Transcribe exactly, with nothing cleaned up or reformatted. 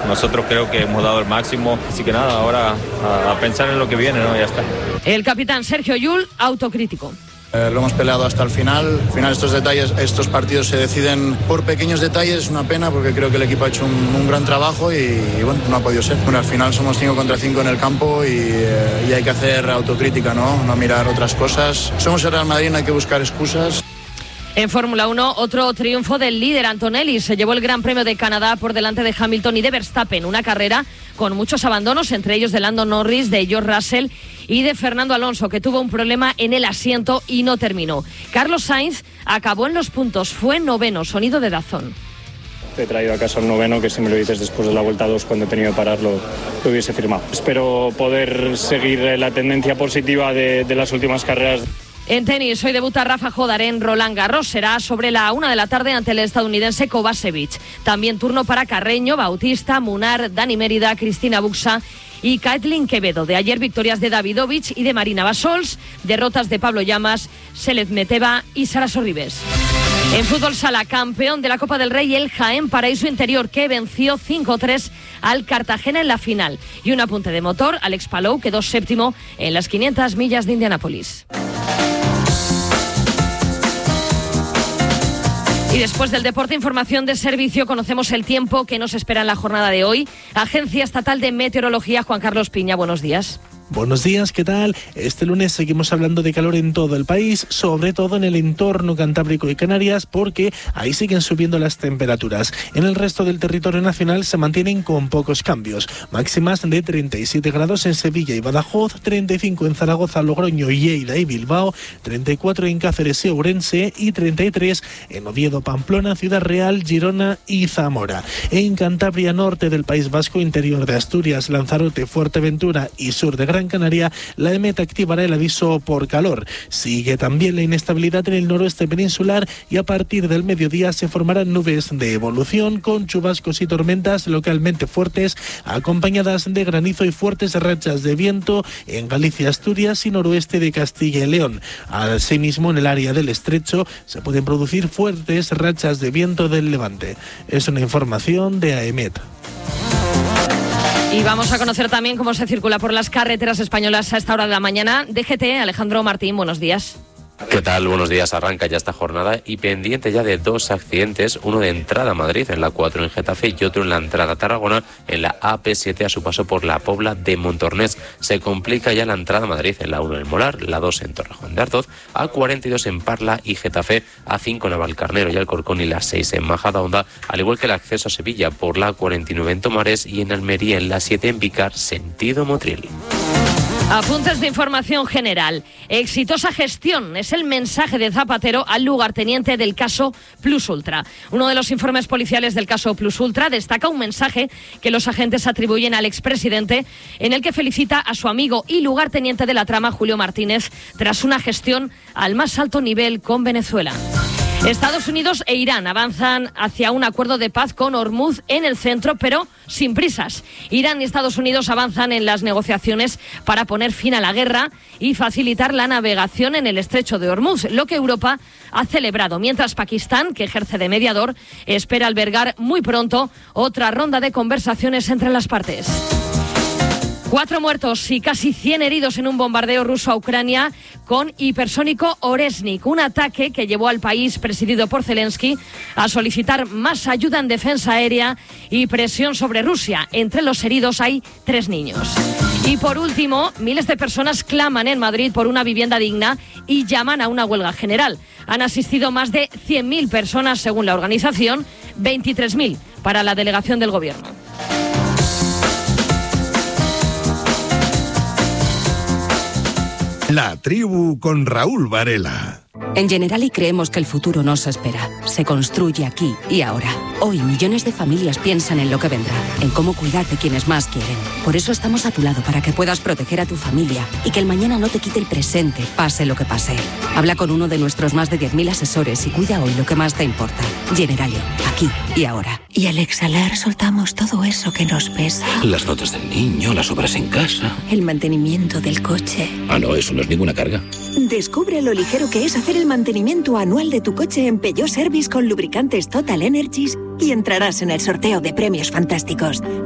nosotros creo que hemos dado el máximo, así que nada, ahora a, a pensar en lo que viene, ¿no? Ya está. El capitán Sergio Llull, autocrítico. Eh, lo hemos peleado hasta el final. Al final estos detalles, estos partidos se deciden por pequeños detalles. Es una pena porque creo que el equipo ha hecho un, un gran trabajo y, y bueno, no ha podido ser. Bueno, al final somos cinco contra cinco en el campo y, eh, y hay que hacer autocrítica, ¿no? No mirar otras cosas. Somos el Real Madrid, no hay que buscar excusas. En Fórmula uno, otro triunfo del líder Antonelli. Se llevó el Gran Premio de Canadá por delante de Hamilton y de Verstappen. Una carrera con muchos abandonos, entre ellos de Lando Norris, de George Russell y de Fernando Alonso, que tuvo un problema en el asiento y no terminó. Carlos Sainz acabó en los puntos, fue noveno. Sonido de Dazón. Te he traído a casa el noveno, que si me lo dices después de la vuelta dos, cuando he tenido que pararlo, lo hubiese firmado. Espero poder seguir la tendencia positiva de, de las últimas carreras. En tenis, hoy debuta Rafa Jódar en Roland Garros. Será sobre la una de la tarde ante el estadounidense Kovacevic. También turno para Carreño, Bautista, Munar, Dani Mérida, Cristina Buxa y Kaetlyn Quevedo. De ayer, victorias de Davidovich y de Marina Basols. Derrotas de Pablo Llamas, Selez Meteva y Sara Sorribes. En fútbol sala, campeón de la Copa del Rey, el Jaén Paraíso Interior, que venció cinco tres al Cartagena en la final. Y un apunte de motor, Alex Palou quedó séptimo en las quinientas millas de Indianápolis. Y después del deporte, información de servicio, conocemos el tiempo que nos espera en la jornada de hoy. Agencia Estatal de Meteorología, Juan Carlos Piña, buenos días. Buenos días, ¿qué tal? Este lunes seguimos hablando de calor en todo el país, sobre todo en el entorno cantábrico y Canarias, porque ahí siguen subiendo las temperaturas. En el resto del territorio nacional se mantienen con pocos cambios. Máximas de treinta y siete grados en Sevilla y Badajoz, treinta y cinco en Zaragoza, Logroño, Lleida y Bilbao, treinta y cuatro en Cáceres y Ourense y treinta y tres en Oviedo, Pamplona, Ciudad Real, Girona y Zamora. En Cantabria, norte del País Vasco, interior de Asturias, Lanzarote, Fuerteventura y sur de Gran Gran Canaria, la EMET activará el aviso por calor. Sigue también la inestabilidad en el noroeste peninsular y a partir del mediodía se formarán nubes de evolución con chubascos y tormentas localmente fuertes, acompañadas de granizo y fuertes rachas de viento en Galicia, Asturias y noroeste de Castilla y León. Asimismo, en el área del estrecho se pueden producir fuertes rachas de viento del levante. Es una información de AEMET. Y vamos a conocer también cómo se circula por las carreteras españolas a esta hora de la mañana. D G T, Alejandro Martín, buenos días. ¿Qué tal? Buenos días. Arranca ya esta jornada y pendiente ya de dos accidentes, uno de entrada a Madrid en la cuatro en Getafe y otro en la entrada a Tarragona en la A P siete a su paso por la Pobla de Montornés. Se complica ya la entrada a Madrid en la uno en Molar, la dos en Torrejón de Ardoz, A cuarenta y dos en Parla y Getafe, A cinco en Navalcarnero y Alcorcón y la seis en Majadahonda, al igual que el acceso a Sevilla por la cuarenta y nueve en Tomares y en Almería en la siete en Vicar, sentido Motril. Apuntes de información general. Exitosa gestión es el mensaje de Zapatero al lugarteniente del caso Plus Ultra. Uno de los informes policiales del caso Plus Ultra destaca un mensaje que los agentes atribuyen al expresidente en el que felicita a su amigo y lugarteniente de la trama, Julio Martínez, tras una gestión al más alto nivel con Venezuela. Estados Unidos e Irán avanzan hacia un acuerdo de paz con Hormuz en el centro, pero sin prisas. Irán y Estados Unidos avanzan en las negociaciones para poner fin a la guerra y facilitar la navegación en el estrecho de Hormuz, lo que Europa ha celebrado, mientras Pakistán, que ejerce de mediador, espera albergar muy pronto otra ronda de conversaciones entre las partes. Cuatro muertos y casi cien heridos en un bombardeo ruso a Ucrania con hipersónico Oresnik, un ataque que llevó al país presidido por Zelensky a solicitar más ayuda en defensa aérea y presión sobre Rusia. Entre los heridos hay tres niños. Y por último, miles de personas claman en Madrid por una vivienda digna y llaman a una huelga general. Han asistido más de cien mil personas según la organización, veintitrés mil para la delegación del Gobierno. La tribu con Raúl Varela. En Generali creemos que el futuro no se espera, se construye aquí y ahora. Hoy millones de familias piensan en lo que vendrá, en cómo cuidar de quienes más quieren. Por eso estamos a tu lado para que puedas proteger a tu familia y que el mañana no te quite el presente, pase lo que pase. Habla con uno de nuestros más de diez mil asesores y cuida hoy lo que más te importa. Generali, aquí y ahora. Y al exhalar soltamos todo eso que nos pesa. Las notas del niño, las obras en casa. El mantenimiento del coche. Ah, no, eso no es ninguna carga. Descubre lo ligero que es hacer el mantenimiento anual de tu coche en Peugeot Service con lubricantes Total Energies y entrarás en el sorteo de premios fantásticos.